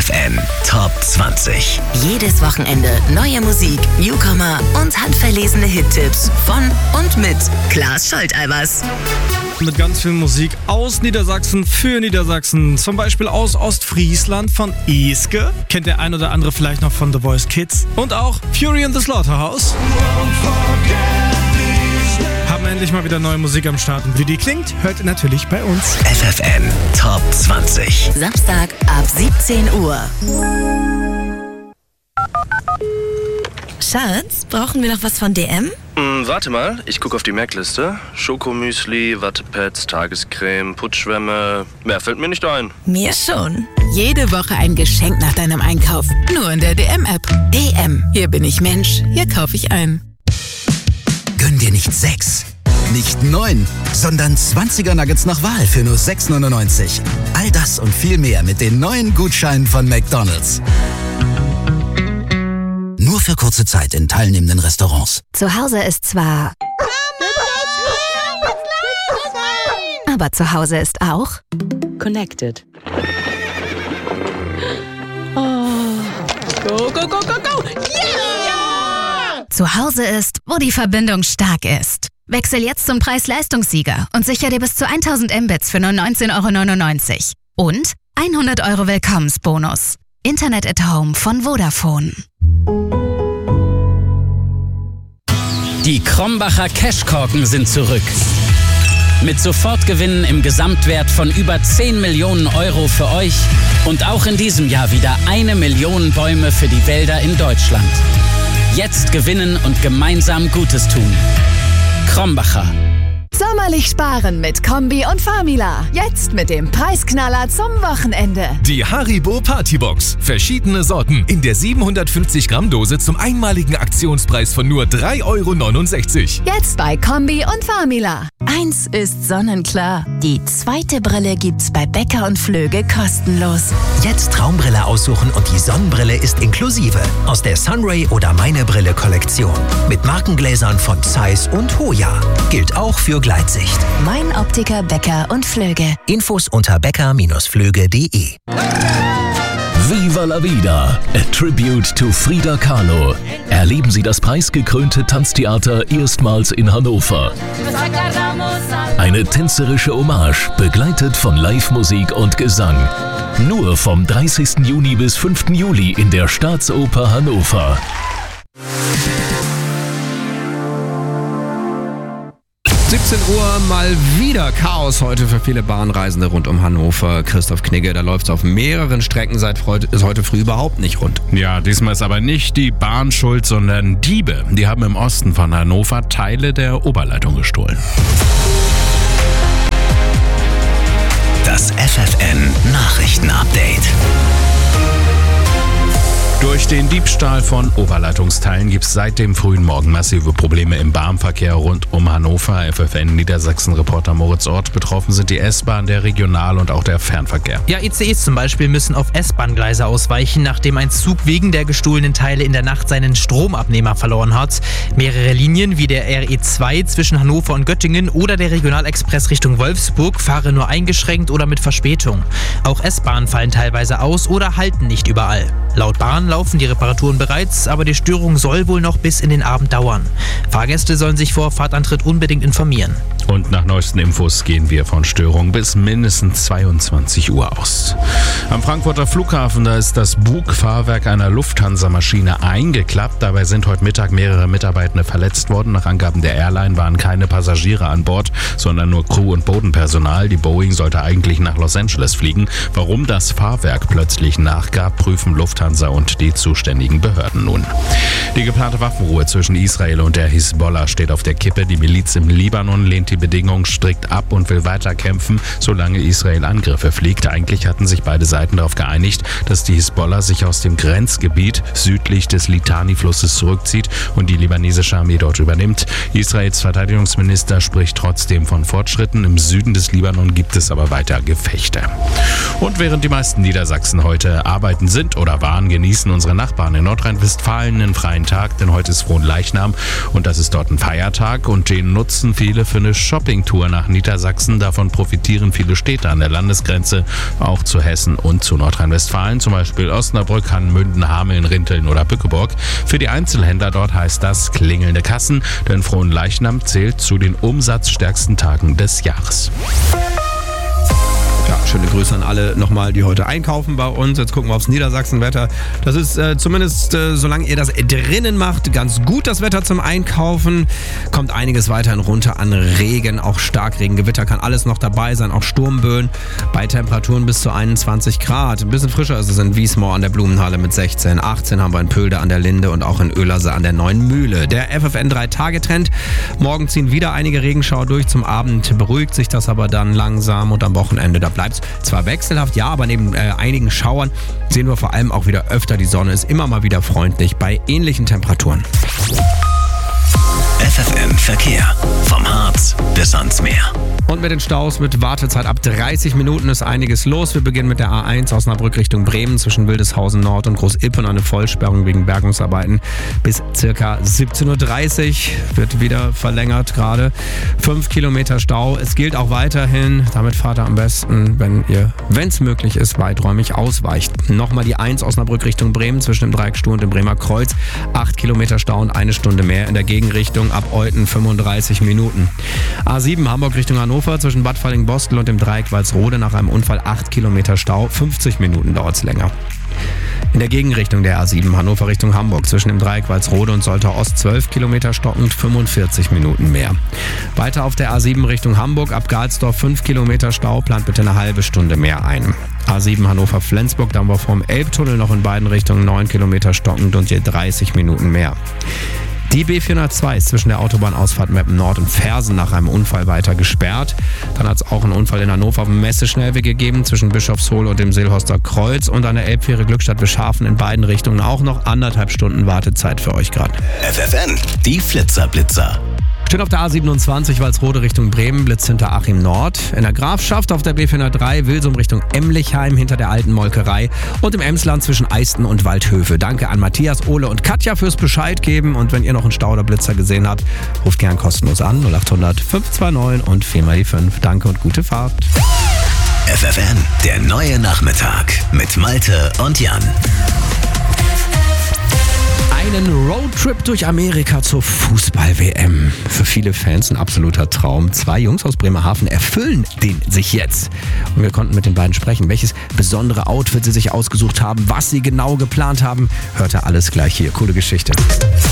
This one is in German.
FFN Top 20. Jedes Wochenende neue Musik, Newcomer und handverlesene Hittipps von und mit Klaas Scholteibers. Mit ganz viel Musik aus Niedersachsen für Niedersachsen. Zum Beispiel aus Ostfriesland von Eske. Kennt der ein oder andere vielleicht noch von The Voice Kids. Und auch Fury in the Slaughterhouse. Haben endlich mal wieder neue Musik am Start. Und wie die klingt, hört ihr natürlich bei uns. FFN Top 20. Samstag ab 17 Uhr. Schatz, brauchen wir noch was von DM? Warte mal, ich gucke auf die Merkliste. Schokomüsli, Wattepads, Tagescreme, Putzschwämme. Mehr fällt mir nicht ein. Mir schon. Jede Woche ein Geschenk nach deinem Einkauf. Nur in der DM-App. DM. Hier bin ich Mensch, hier kaufe ich ein. Gönn dir nicht 6, nicht 9, sondern 20er Nuggets nach Wahl für nur 6,99. All das und viel mehr mit den neuen Gutscheinen von McDonald's. Nur für kurze Zeit in teilnehmenden Restaurants. Zu Hause ist zwar... aber zu Hause ist auch... Connected. Oh. Go, go, go, go, go! Yeah! Zu Hause ist, wo die Verbindung stark ist. Wechsel jetzt zum Preis-Leistungssieger und sicher dir bis zu 1000 Mbits für nur 19,99 € und 100 € Willkommensbonus. Internet at Home von Vodafone. Die Krombacher Cashkorken sind zurück. Mit Sofortgewinnen im Gesamtwert von über 10 Millionen € für euch und auch in diesem Jahr wieder 1 Million Bäume für die Wälder in Deutschland. Jetzt gewinnen und gemeinsam Gutes tun. Krombacher. Sommerlich sparen mit Kombi und Famila. Jetzt mit dem Preisknaller zum Wochenende. Die Haribo Partybox. Verschiedene Sorten in der 750 Gramm Dose zum einmaligen Aktionspreis von nur 3,69 €. Jetzt bei Kombi und Famila. Eins ist sonnenklar. Die zweite Brille gibt's bei Becker und Flöge kostenlos. Jetzt Traumbrille aussuchen und die Sonnenbrille ist inklusive. Aus der Sunray oder Meine Brille Kollektion. Mit Markengläsern von Zeiss und Hoya. Gilt auch für Gleitsicht. Mein Optiker, Becker und Flöge. Infos unter becker-flöge.de. Viva la Vida, a tribute to Frida Kahlo. Erleben Sie das preisgekrönte Tanztheater erstmals in Hannover. Eine tänzerische Hommage, begleitet von Live-Musik und Gesang. Nur vom 30. Juni bis 5. Juli in der Staatsoper Hannover. 17 Uhr mal wieder Chaos heute für viele Bahnreisende rund um Hannover. Christoph Knigge, da läuft es auf mehreren Strecken seit heute früh überhaupt nicht rund. Ja, diesmal ist aber nicht die Bahn schuld, sondern Diebe. Die haben im Osten von Hannover Teile der Oberleitung gestohlen. Das FFN Nachrichten-Update. Durch den Diebstahl von Oberleitungsteilen gibt es seit dem frühen Morgen massive Probleme im Bahnverkehr rund um Hannover. FFN Niedersachsen-Reporter Moritz Ort. Betroffen sind die S-Bahn, der Regional- und auch der Fernverkehr. Ja, ICEs zum Beispiel müssen auf S-Bahn-Gleise ausweichen, nachdem ein Zug wegen der gestohlenen Teile in der Nacht seinen Stromabnehmer verloren hat. Mehrere Linien wie der RE2 zwischen Hannover und Göttingen oder der Regionalexpress Richtung Wolfsburg fahren nur eingeschränkt oder mit Verspätung. Auch S-Bahnen fallen teilweise aus oder halten nicht überall. Laut Bahn laufen die Reparaturen bereits, aber die Störung soll wohl noch bis in den Abend dauern. Fahrgäste sollen sich vor Fahrtantritt unbedingt informieren. Und nach neuesten Infos gehen wir von Störungen bis mindestens 22 Uhr aus. Am Frankfurter Flughafen, da ist das Bugfahrwerk einer Lufthansa-Maschine eingeklappt. Dabei sind heute Mittag mehrere Mitarbeitende verletzt worden. Nach Angaben der Airline waren keine Passagiere an Bord, sondern nur Crew und Bodenpersonal. Die Boeing sollte eigentlich nach Los Angeles fliegen. Warum das Fahrwerk plötzlich nachgab, prüfen Lufthansa und die zuständigen Behörden nun. Die geplante Waffenruhe zwischen Israel und der Hisbollah steht auf der Kippe. Die Miliz im Libanon lehnt die Bedingungen strikt ab und will weiter kämpfen, solange Israel Angriffe fliegt. Eigentlich hatten sich beide Seiten darauf geeinigt, dass die Hisbollah sich aus dem Grenzgebiet südlich des Litani-Flusses zurückzieht und die libanesische Armee dort übernimmt. Israels Verteidigungsminister spricht trotzdem von Fortschritten. Im Süden des Libanon gibt es aber weiter Gefechte. Und während die meisten Niedersachsen heute arbeiten sind oder waren, genießen unsere Nachbarn in Nordrhein-Westfalen einen freien Tag, denn heute ist Fronleichnam und das ist dort ein Feiertag und den nutzen viele für eine Shoppingtour nach Niedersachsen. Davon profitieren viele Städte an der Landesgrenze, auch zu Hessen und zu Nordrhein-Westfalen, zum Beispiel Osnabrück, Hamm-Münden, Hameln, Rinteln oder Bückeburg. Für die Einzelhändler dort heißt das klingelnde Kassen, denn Frohnleichnam zählt zu den umsatzstärksten Tagen des Jahres. Ja, schöne Grüße an alle nochmal, die heute einkaufen bei uns. Jetzt gucken wir aufs Niedersachsenwetter. Das ist zumindest, solange ihr das drinnen macht, ganz gut, das Wetter zum Einkaufen. Kommt einiges weiterhin runter an Regen, auch Starkregen, Gewitter kann alles noch dabei sein, auch Sturmböen bei Temperaturen bis zu 21 Grad. Ein bisschen frischer ist es in Wiesmoor an der Blumenhalle mit 16. 18 haben wir in Pölde an der Linde und auch in Oelerse an der Neuen Mühle. Der FFN 3-Tage-Trend. Morgen ziehen wieder einige Regenschauer durch. Zum Abend beruhigt sich das aber dann langsam und am Wochenende da bleibt es zwar wechselhaft, ja, aber neben einigen Schauern sehen wir vor allem auch wieder öfter die Sonne, ist immer mal wieder freundlich bei ähnlichen Temperaturen. FFN Verkehr. Vom Harz bis ans Meer. Und mit den Staus mit Wartezeit ab 30 Minuten ist einiges los. Wir beginnen mit der A1 Osnabrück Richtung Bremen zwischen Wildeshausen Nord und Großippen. Eine Vollsperrung wegen Bergungsarbeiten bis ca. 17.30 Uhr. Wird wieder verlängert gerade. 5 Kilometer Stau. Es gilt auch weiterhin, damit fahrt ihr am besten, wenn es möglich ist, weiträumig ausweicht. Nochmal die 1 Osnabrück Richtung Bremen zwischen dem Dreieck Stuhr und dem Bremer Kreuz. 8 Kilometer Stau und 1 Stunde mehr. In der Gegenrichtung ab Euten 35 Minuten. A7 Hamburg Richtung Hannover zwischen Bad Falling-Bostel und dem Dreieck Walsrode nach einem Unfall 8 Kilometer Stau, 50 Minuten dauert es länger. In der Gegenrichtung der A7 Hannover Richtung Hamburg zwischen dem Dreieck Walsrode und Soltau Ost 12 Kilometer stockend, 45 Minuten mehr. Weiter auf der A7 Richtung Hamburg ab Galsdorf 5 Kilometer Stau, plant bitte eine halbe Stunde mehr ein. A7 Hannover-Flensburg, dann war vorm Elbtunnel noch in beiden Richtungen 9 Kilometer stockend und je 30 Minuten mehr. Die B402 ist zwischen der Autobahnausfahrt Meppen Nord und Fersen nach einem Unfall weiter gesperrt. Dann hat es auch einen Unfall in Hannover auf dem Messeschnellweg gegeben zwischen Bischofshohl und dem Seelhorster Kreuz und an der Elbfähre Glückstadt-Beschafen in beiden Richtungen auch noch 1,5 Stunden Wartezeit für euch gerade. FFN, die Flitzer-Blitzer. Steht auf der A27 Walsrode Richtung Bremen, Blitz hinter Achim Nord. In der Grafschaft auf der B403 Wilsum Richtung Emlichheim hinter der alten Molkerei. Und im Emsland zwischen Eisten und Waldhöfe. Danke an Matthias, Ole und Katja fürs Bescheid geben. Und wenn ihr noch einen Stau oder Blitzer gesehen habt, ruft gern kostenlos an 0800 529 und 4x5. Danke und gute Fahrt. FFN, der neue Nachmittag mit Malte und Jan. Einen Roadtrip durch Amerika zur Fußball-WM. Für viele Fans ein absoluter Traum. 2 Jungs aus Bremerhaven erfüllen den sich jetzt. Und wir konnten mit den beiden sprechen, welches besondere Outfit sie sich ausgesucht haben, was sie genau geplant haben. Hört ihr alles gleich hier. Coole Geschichte.